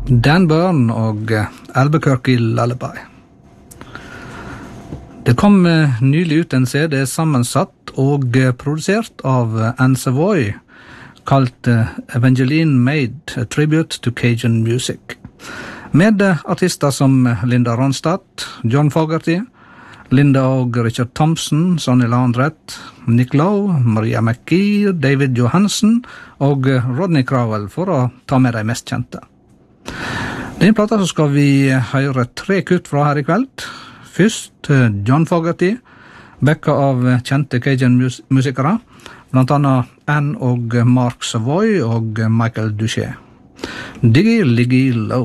Dan Byrne og Albuquerque Lullaby. Det kom nylig ut en CD sammensatt og produsert av Anne Savoy, kalt Evangeline Made, a tribute to Cajun music, med artister som Linda Ronstadt, John Fogerty, Linda og Richard Thompson, Sonny Landreth, Nick Lowe, Maria McGee, David Johansen og Rodney Crowell, for å ta med de mest kjente. Den plata så skal vi høre 3 kutt fra her i kveld. Først John Fogerty, backa av kjente Cajun-musikere, blant annet Anne og Mark Savoy og Michael Duché. Diggy Liggy Low.